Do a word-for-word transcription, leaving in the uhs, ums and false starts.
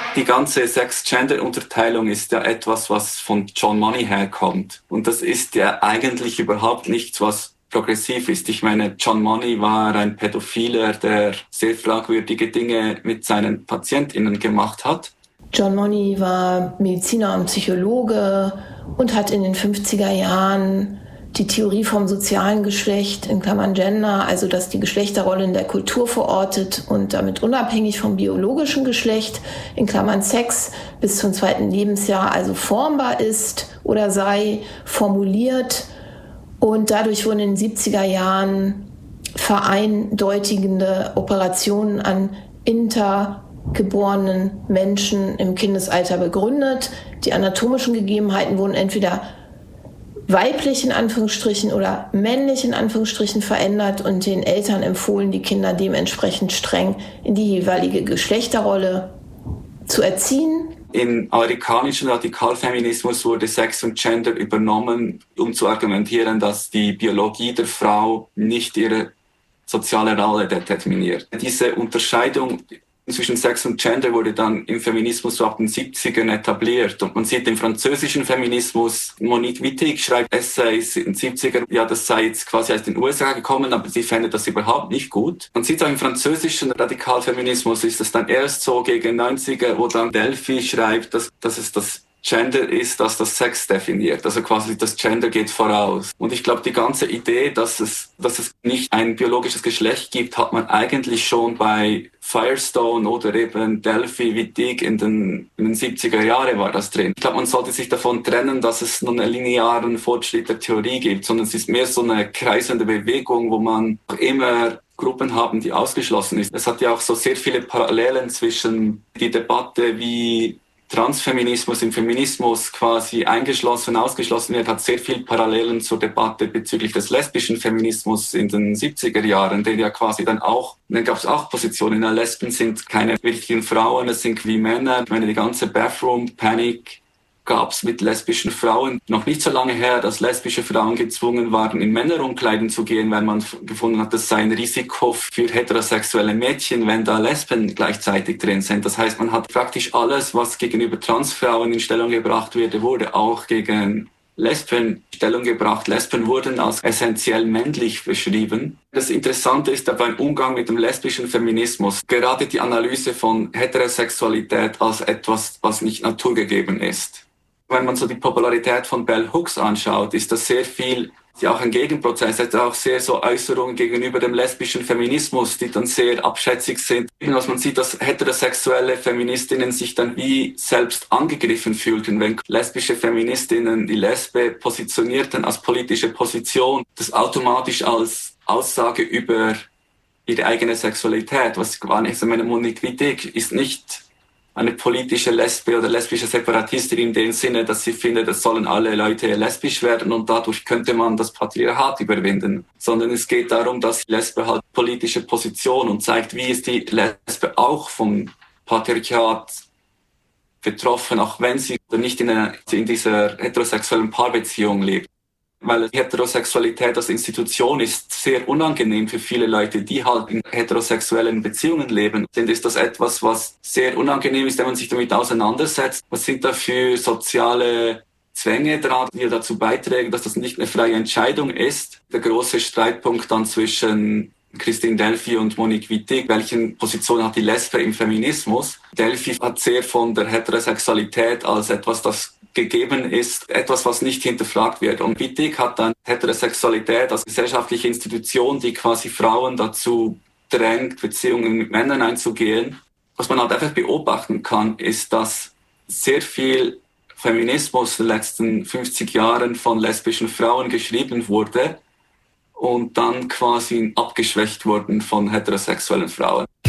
Die ganze Sex-Gender-Unterteilung ist ja etwas, was von John Money herkommt. Und das ist ja eigentlich überhaupt nichts, was progressiv ist. Ich meine, John Money war ein Pädophiler, der sehr fragwürdige Dinge mit seinen PatientInnen gemacht hat. John Money war Mediziner und Psychologe und hat in den fünfziger Jahren die Theorie vom sozialen Geschlecht in Klammern Gender, also dass die Geschlechterrolle in der Kultur verortet und damit unabhängig vom biologischen Geschlecht in Klammern Sex bis zum zweiten Lebensjahr also formbar ist oder sei, formuliert. Und dadurch wurden in den siebziger Jahren vereindeutigende Operationen an intergeborenen Menschen im Kindesalter begründet. Die anatomischen Gegebenheiten wurden entweder weiblich in Anführungsstrichen oder männlich in Anführungsstrichen verändert und den Eltern empfohlen, die Kinder dementsprechend streng in die jeweilige Geschlechterrolle zu erziehen. Im amerikanischen Radikalfeminismus wurde Sex und Gender übernommen, um zu argumentieren, dass die Biologie der Frau nicht ihre soziale Rolle determiniert. Diese Unterscheidung zwischen Sex und Gender wurde dann im Feminismus so ab den siebzigern etabliert. Und man sieht im französischen Feminismus, Monique Wittig schreibt Essays in den siebzigern, ja, das sei jetzt quasi aus den U S A gekommen, aber sie fände das überhaupt nicht gut. Man sieht auch im französischen Radikalfeminismus ist es dann erst so gegen neunziger, wo dann Delphi schreibt, dass, dass es das Gender ist, das das Sex definiert. Also quasi das Gender geht voraus. Und ich glaube, die ganze Idee, dass es, dass es nicht ein biologisches Geschlecht gibt, hat man eigentlich schon bei Firestone oder eben Delphi, Wittig in den, in den siebziger Jahren war das drin. Ich glaube, man sollte sich davon trennen, dass es nur einen linearen Fortschritt der Theorie gibt, sondern es ist mehr so eine kreisende Bewegung, wo man immer Gruppen haben, die ausgeschlossen ist. Es hat ja auch so sehr viele Parallelen zwischen die Debatte, wie Transfeminismus im Feminismus quasi eingeschlossen, ausgeschlossen wird, hat sehr viel Parallelen zur Debatte bezüglich des lesbischen Feminismus in den siebziger Jahren, der ja quasi dann auch, dann gab es auch Positionen, ja, Lesben sind keine wirklichen Frauen, es sind wie Männer. Ich meine, die ganze Bathroom Panic gab es mit lesbischen Frauen. Noch nicht so lange her, dass lesbische Frauen gezwungen waren, in Männerumkleiden zu gehen, weil man gefunden hat, das sei ein Risiko für heterosexuelle Mädchen, wenn da Lesben gleichzeitig drin sind. Das heißt, man hat praktisch alles, was gegenüber Transfrauen in Stellung gebracht wurde, wurde auch gegen Lesben in Stellung gebracht. Lesben wurden als essentiell männlich beschrieben. Das Interessante ist aber im Umgang mit dem lesbischen Feminismus gerade die Analyse von Heterosexualität als etwas, was nicht naturgegeben ist. Wenn man so die Popularität von Bell Hooks anschaut, ist das sehr viel, ja auch ein Gegenprozess, hat auch sehr so Äußerungen gegenüber dem lesbischen Feminismus, die dann sehr abschätzig sind. Was man sieht, dass heterosexuelle Feministinnen sich dann wie selbst angegriffen fühlten, wenn lesbische Feministinnen die Lesbe positionierten als politische Position, das automatisch als Aussage über ihre eigene Sexualität, was gar nicht, also meine Monique Wittig ist nicht eine politische Lesbe oder lesbische Separatistin in dem Sinne, dass sie findet, es sollen alle Leute lesbisch werden und dadurch könnte man das Patriarchat überwinden. Sondern es geht darum, dass die Lesbe halt politische Position und zeigt, wie ist die Lesbe auch vom Patriarchat betroffen, auch wenn sie nicht in, einer, in dieser heterosexuellen Paarbeziehung lebt. Weil Heterosexualität als Institution ist sehr unangenehm für viele Leute, die halt in heterosexuellen Beziehungen leben. Ist das etwas, was sehr unangenehm ist, wenn man sich damit auseinandersetzt? Was sind da für soziale Zwänge dran, die dazu beitragen, dass das nicht eine freie Entscheidung ist? Der große Streitpunkt dann zwischen Christine Delphi und Monique Wittig. Welche Position hat die Lesbe im Feminismus? Delphi hat sehr von der Heterosexualität als etwas, das gegeben ist, etwas, was nicht hinterfragt wird. Und Wittig hat dann Heterosexualität als gesellschaftliche Institution, die quasi Frauen dazu drängt, Beziehungen mit Männern einzugehen. Was man halt einfach beobachten kann, ist, dass sehr viel Feminismus in den letzten fünfzig Jahren von lesbischen Frauen geschrieben wurde und dann quasi abgeschwächt wurden von heterosexuellen Frauen.